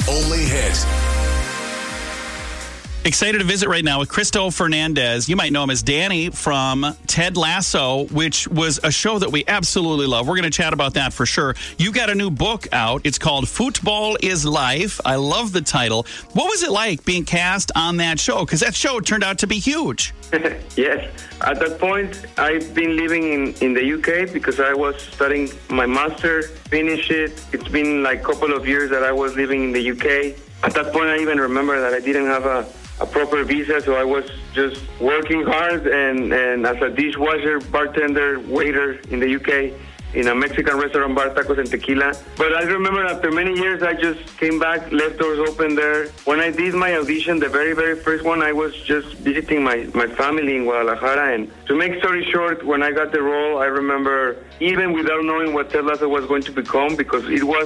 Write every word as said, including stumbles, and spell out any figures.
only hit. Excited to visit right now with Cristo Fernandez. You might know him as Danny from Ted Lasso, which was a show that we absolutely love. We're going to chat about that for sure. You got a new book out. It's called Football is Life. I love the title. What was it like being cast on that show? Because that show turned out to be huge. Yes. At that point, I've been living in, in the U K because I was studying my master, finished it. It's been like a couple of years that I was living in the U K. At that point, I even remember that I didn't have a a proper visa, so I was just working hard and, and as a dishwasher, bartender, waiter in the U K in a Mexican restaurant, bar, tacos and tequila. But I remember after many years, I just came back, left doors open there. When I did my audition, the very, very first one, I was just visiting my, my family in Guadalajara. And to make story short, when I got the role, I remember even without knowing what Ted Lasso was going to become, because it was